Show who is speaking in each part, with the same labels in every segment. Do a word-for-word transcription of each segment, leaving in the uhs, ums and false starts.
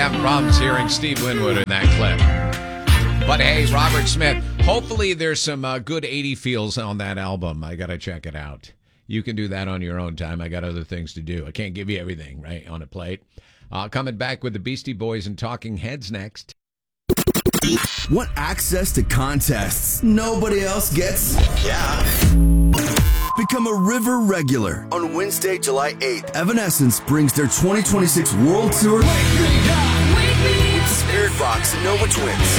Speaker 1: having problems hearing Steve Winwood in that clip. But hey, Robert Smith, hopefully there's some uh, good eighty feels on that album. I got to check it out. You can do that on your own time. I got other things to do. I can't give you everything, right, on a plate. Uh, coming back with the Beastie Boys and Talking Heads next.
Speaker 2: Want access to contests nobody else gets? Yeah. Become a River regular. On Wednesday, July eighth, Evanescence brings their twenty twenty-six World Tour Spirit Box and Nova Twins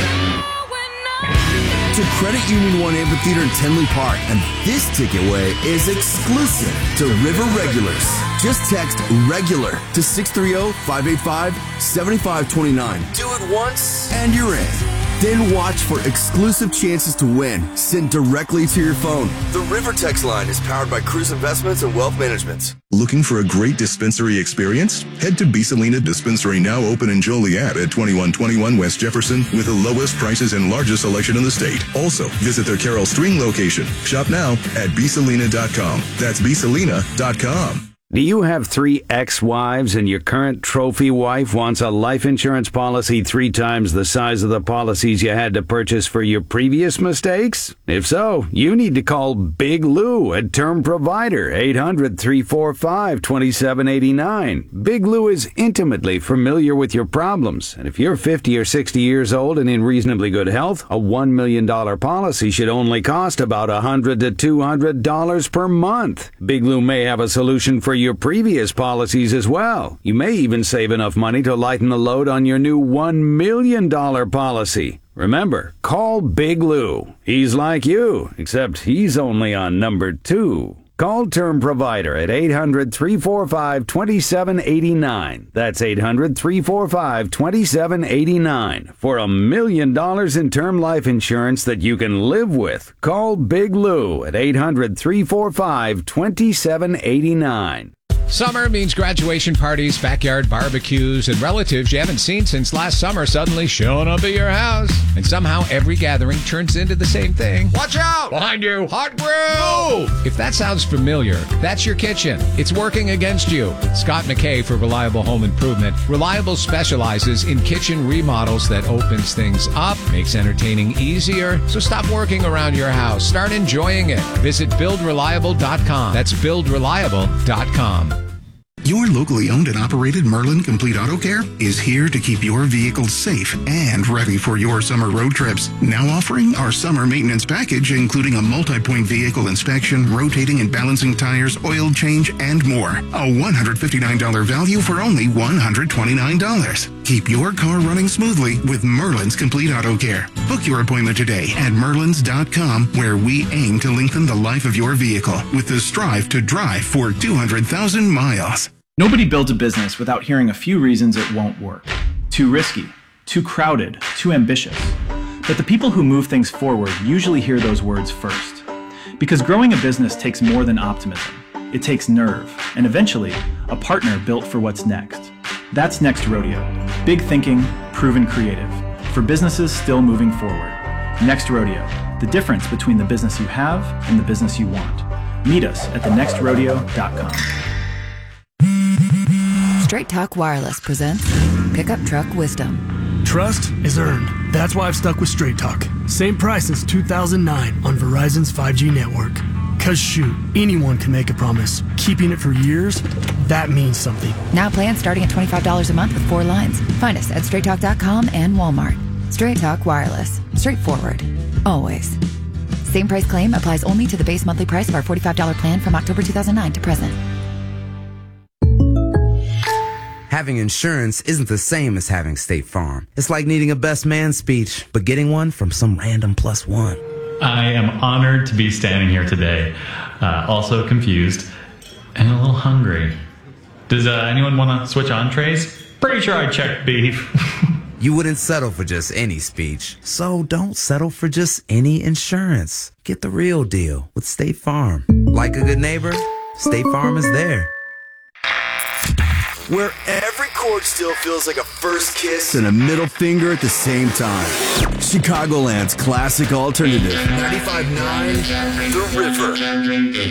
Speaker 2: to Credit Union One Amphitheater in Tinley Park. And this ticket way is exclusive to River regulars. Just text REGULAR to six three zero, five eight five, seven five two nine. Do it once and you're in. Then watch for exclusive chances to win sent directly to your phone. The River text line is powered by Cruise Investments and Wealth Management.
Speaker 3: Looking for a great dispensary experience? Head to Bisalina Dispensary, now open in Joliet at twenty-one twenty-one West Jefferson, with the lowest prices and largest selection in the state. Also, visit their Carroll Stream location. Shop now at bisalina dot com. That's bisalina dot com.
Speaker 4: Do you have three ex-wives and your current trophy wife wants a life insurance policy three times the size of the policies you had to purchase for your previous mistakes? If so, you need to call Big Lou at Term Provider, eight hundred, three four five, two seven eight nine. Big Lou is intimately familiar with your problems, and if you're fifty or sixty years old and in reasonably good health, a one million dollars policy should only cost about one hundred to two hundred dollars per month. Big Lou may have a solution for your previous policies as well. You may even save enough money to lighten the load on your new one million dollars policy. Remember, call Big Lou. He's like you, except he's only on number two. Call Term Provider at eight hundred, three four five, two seven eight nine. That's eight hundred, three four five, two seven eight nine. For a million dollars in term life insurance that you can live with. Call Big Lou at eight hundred, three four five, two seven eight nine.
Speaker 1: Summer means graduation parties, backyard barbecues, and relatives you haven't seen since last summer suddenly showing up at your house. And somehow every gathering turns into the same thing. Watch out! Behind you! Hot grill! If that sounds familiar, that's your kitchen. It's working against you. Scott McKay for Reliable Home Improvement. Reliable specializes in kitchen remodels that opens things up, makes entertaining easier. So stop working around your house. Start enjoying it. Visit build reliable dot com. That's build reliable dot com.
Speaker 5: Your locally owned and operated Merlin Complete Auto Care is here to keep your vehicles safe and ready for your summer road trips. Now offering our summer maintenance package, including a multi-point vehicle inspection, rotating and balancing tires, oil change, and more. A one hundred fifty-nine dollars value for only one hundred twenty-nine dollars. Keep your car running smoothly with Merlin's Complete Auto Care. Book your appointment today at merlins dot com, where we aim to lengthen the life of your vehicle with the strive to drive for two hundred thousand miles.
Speaker 6: Nobody builds a business without hearing a few reasons it won't work. Too risky, too crowded, too ambitious. But the people who move things forward usually hear those words first. Because growing a business takes more than optimism. It takes nerve, and eventually, a partner built for what's next. That's Next Rodeo. Big thinking, proven creative. For businesses still moving forward. Next Rodeo. The difference between the business you have and the business you want. Meet us at the next rodeo dot com.
Speaker 7: Straight Talk Wireless presents Pickup Truck Wisdom.
Speaker 8: Trust is earned. That's why I've stuck with Straight Talk. Same price since two thousand nine on Verizon's five G network. Cause shoot, anyone can make a promise. Keeping it for years, that means something.
Speaker 7: Now plans starting at twenty-five dollars a month with four lines. Find us at straight talk dot com and Walmart. Straight Talk Wireless. Straightforward. Always. Same price claim applies only to the base monthly price of our forty-five dollars plan from October two thousand nine to present.
Speaker 9: Having insurance isn't the same as having State Farm. It's like needing a best man speech, but getting one from some random plus one.
Speaker 10: I am honored to be standing here today, uh, also confused and a little hungry. Does uh, anyone want to switch entrees? Pretty sure I checked beef.
Speaker 9: You wouldn't settle for just any speech, so don't settle for just any insurance. Get the real deal with State Farm. Like a good neighbor, State Farm is there.
Speaker 2: Where every chord still feels like a first kiss and a middle finger at the same time. Chicagoland's classic alternative. ninety-five point nine The River.